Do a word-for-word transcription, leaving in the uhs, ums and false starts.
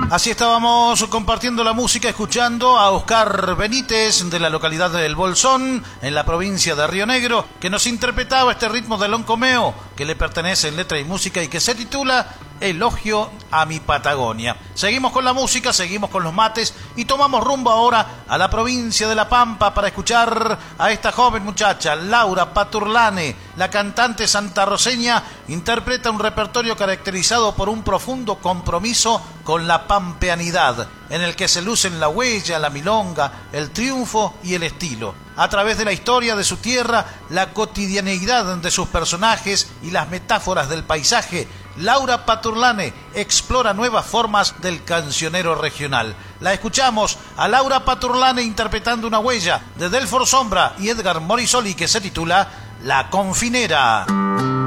Así estábamos compartiendo la música, escuchando a Oscar Benítez de la localidad del Bolsón, en la provincia de Río Negro, que nos interpretaba este ritmo de Loncomeo, que le pertenece en letra y música y que se titula Elogio a mi Patagonia. Seguimos con la música, seguimos con los mates y tomamos rumbo ahora a la provincia de La Pampa para escuchar a esta joven muchacha, Laura Paturlane. La cantante santarroceña interpreta un repertorio caracterizado por un profundo compromiso con la pampeanidad, en el que se lucen la huella, la milonga, el triunfo y el estilo. A través de la historia de su tierra, la cotidianeidad de sus personajes y las metáforas del paisaje, Laura Paturlane explora nuevas formas del cancionero regional. La escuchamos a Laura Paturlane interpretando una huella de Delfor Sombra y Edgar Morisoli que se titula La Confinera.